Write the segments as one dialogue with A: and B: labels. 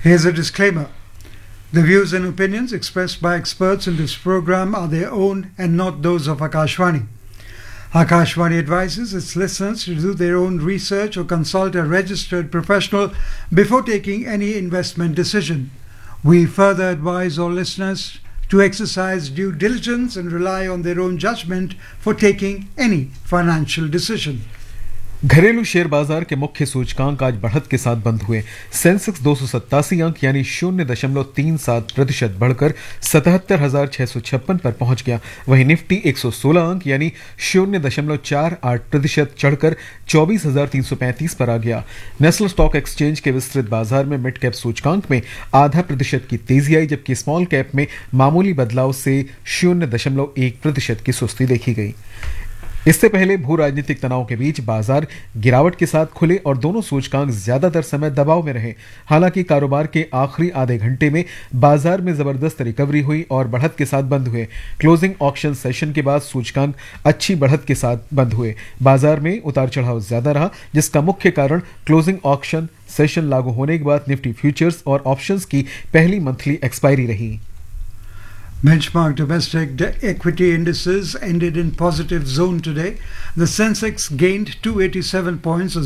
A: Here's a disclaimer. The views and opinions expressed by experts in this program are their own and not those of Akashvani. Akashvani advises its listeners to do their own research or consult a registered professional before taking any investment decision. We further advise all listeners to exercise due diligence and rely on their own judgment for taking any financial decision.
B: घरेलू share बाजार के मुख्य सूचकांक आज बढ़त के साथ बंद हुए। सेंसेक्स 287 अंक यानी 0.37% बढ़कर 77,656 पर पहुंच गया। वहीं निफ्टी 116 अंक यानी 0.48% चढ़कर 24,335 पर आ गया। नेशनल स्टॉक एक्सचेंज के विस्तृत बाजार में मिड कैप सूचकांक में 0.5% की तेजी आई, जबकि स्मॉल कैप में मामूली बदलाव से 0.1% की सुस्ती देखी गई। इससे पहले भू राजनीतिक तनाव के बीच बाजार गिरावट के साथ खुले और दोनों सूचकांक ज्यादातर समय दबाव में रहे। हालांकि कारोबार के आखिरी आधे घंटे में बाजार में जबरदस्त रिकवरी हुई और बढ़त के साथ बंद हुए। क्लोजिंग ऑक्शन सेशन के बाद सूचकांक अच्छी बढ़त के साथ बंद हुए। बाजार में उतार चढ़ाव ज्यादा रहा, जिसका मुख्य कारण क्लोजिंग ऑक्शन सेशन लागू होने के बाद निफ्टी फ्यूचर्स और ऑप्शंस की पहली मंथली एक्सपायरी रही।
A: Benchmark domestic equity indices ended in positive zone today. The Sensex gained 287 points or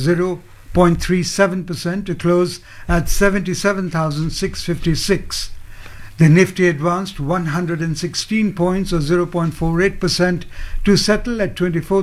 A: 0.37% to close at 77,656. The Nifty advanced 116 points or 0.48% to settle at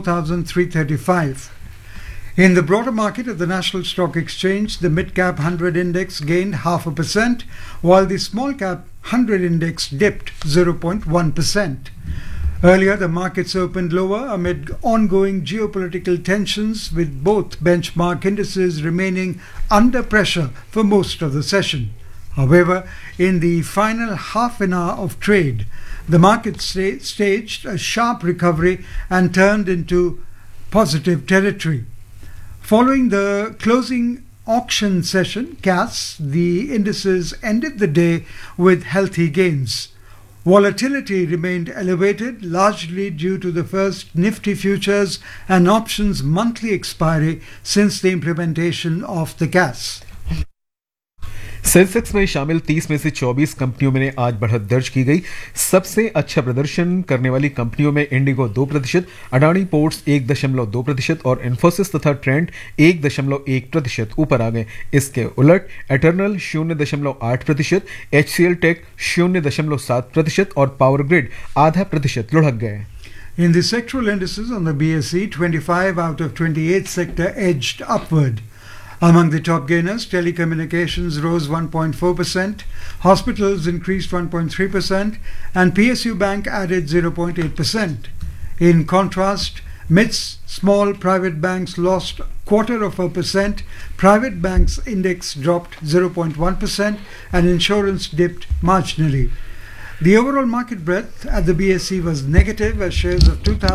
A: 24,335. In the broader market of the National Stock Exchange, the mid-cap 100 index gained 0.5%, while the small-cap 100 index dipped 0.1%. Earlier, the markets opened lower amid ongoing geopolitical tensions, with both benchmark indices remaining under pressure for most of the session. However, in the final half an hour of trade, the market staged a sharp recovery and turned into positive territory. Following the closing auction session, CAS, the indices ended the day with healthy gains. Volatility remained elevated, largely due to the first Nifty futures and options monthly expiry since the implementation of the CAS.
B: Sensex में शामिल 30 में से 24 कंपनियों में आज बढ़त दर्ज की गई। सबसे अच्छा प्रदर्शन करने वाली कंपनियों में इंडिगो 2%, अडानी पोर्ट्स 1.2% और इन्फोसिस तथा ट्रेंड 1.1% ऊपर आ गए। इसके उलट एटर्नल 0.8%, HCL टेक 0.7% और पावर ग्रिड 0.5% लुढ़क गए।
A: In the sectoral indices on the BSE, 25 out of 28 sector edged upward. Among the top gainers, telecommunications rose 1.4%, hospitals increased 1.3%, and PSU Bank added 0.8%. In contrast, midst small private banks lost 0.25%, private banks index dropped 0.1%, and insurance dipped marginally. The overall market breadth at the BSE was negative as shares of 2000